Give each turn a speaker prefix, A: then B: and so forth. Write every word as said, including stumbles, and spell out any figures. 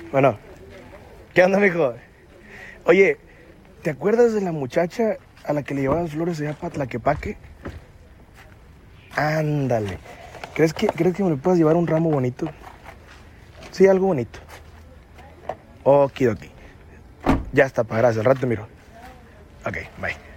A: Bueno, ¿qué onda, mijo? Oye, ¿te acuerdas de la muchacha a la que le llevaban flores allá para Tlaquepaque? Ándale. ¿Crees que, ¿Crees que me le puedas llevar un ramo bonito? Sí, algo bonito. Okidoki. Ya está, pa, gracias. Al rato te miro. Ok, bye.